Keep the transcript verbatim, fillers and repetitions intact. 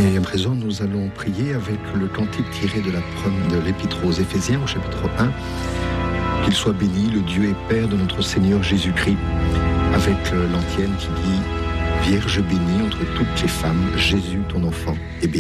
Et à présent, nous allons prier avec le cantique tiré de, la, de l'Épître aux Éphésiens, au chapitre un. Qu'il soit béni, le Dieu et Père de notre Seigneur Jésus-Christ, avec l'antienne qui dit « Vierge bénie entre toutes les femmes, Jésus, ton enfant, est béni ».